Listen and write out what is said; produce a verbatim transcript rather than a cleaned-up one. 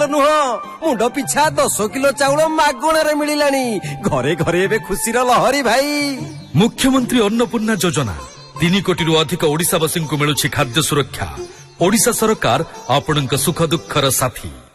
ଚାଉଳ ନୁହଁ ମୁଣ୍ଡ ପିଛା ଦଶ କିଲୋ ଚାଉଳ ମାଗଣାରେ ମିଳିଲାଣି। ଘରେ ଘରେ ଏବେ ଖୁସିର ଲହରୀ ଭାଇ। ମୁଖ୍ୟମନ୍ତ୍ରୀ ଅନ୍ନପୂର୍ଣ୍ଣା ଯୋଜନା ତିନି କୋଟିରୁ ଅଧିକ ଓଡ଼ିଶାବାସୀଙ୍କୁ ମିଳୁଛି ଖାଦ୍ୟ ସୁରକ୍ଷା। ଓଡ଼ିଶା ସରକାର ଆପଣଙ୍କ ସୁଖ ଦୁଃଖର ସାଥୀ।